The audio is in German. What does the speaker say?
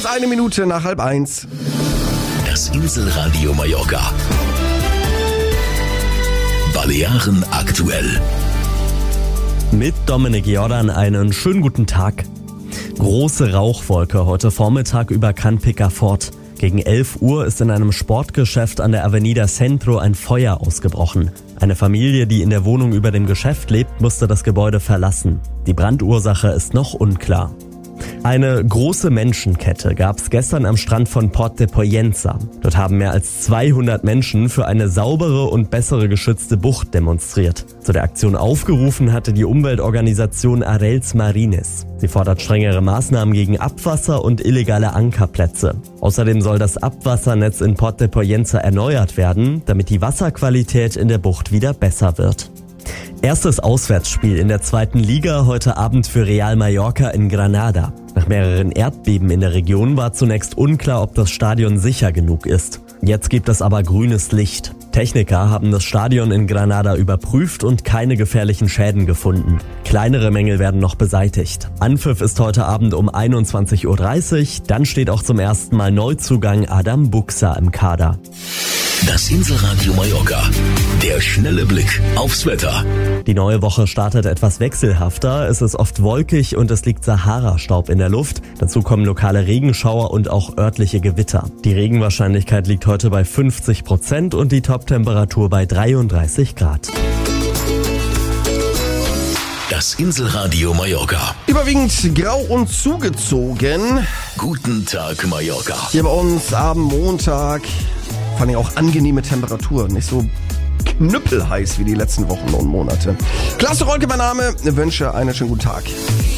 ist 1 Minute nach 12:30. Das Inselradio Mallorca. Balearen aktuell. Mit Dominik Jordan einen schönen guten Tag. Große Rauchwolke heute Vormittag über Can Picafort. Gegen 11 Uhr ist in einem Sportgeschäft an der Avenida Centro ein Feuer ausgebrochen. Eine Familie, die in der Wohnung über dem Geschäft lebt, musste das Gebäude verlassen. Die Brandursache ist noch unklar. Eine große Menschenkette gab es gestern am Strand von Port de Pollença. Dort haben mehr als 200 Menschen für eine saubere und bessere geschützte Bucht demonstriert. Zu der Aktion aufgerufen hatte die Umweltorganisation Arrels Marines. Sie fordert strengere Maßnahmen gegen Abwasser und illegale Ankerplätze. Außerdem soll das Abwassernetz in Port de Pollença erneuert werden, damit die Wasserqualität in der Bucht wieder besser wird. Erstes Auswärtsspiel in der 2. Liga heute Abend für Real Mallorca in Granada. Nach mehreren Erdbeben in der Region war zunächst unklar, ob das Stadion sicher genug ist. Jetzt gibt es aber grünes Licht. Techniker haben das Stadion in Granada überprüft und keine gefährlichen Schäden gefunden. Kleinere Mängel werden noch beseitigt. Anpfiff ist heute Abend um 21:30 Uhr. Dann steht auch zum ersten Mal Neuzugang Adam Buxa im Kader. Das Inselradio Mallorca. Der schnelle Blick aufs Wetter. Die neue Woche startet etwas wechselhafter. Es ist oft wolkig und es liegt Sahara-Staub in der Luft. Dazu kommen lokale Regenschauer und auch örtliche Gewitter. Die Regenwahrscheinlichkeit liegt heute bei 50% und die Toptemperatur bei 33 Grad. Das Inselradio Mallorca. Überwiegend grau und zugezogen. Guten Tag, Mallorca. Hier bei uns am Montag. Vor allem auch angenehme Temperaturen. Nicht so knüppelheiß wie die letzten Wochen und Monate. Klasse Rolke, mein Name. Ich wünsche einen schönen guten Tag.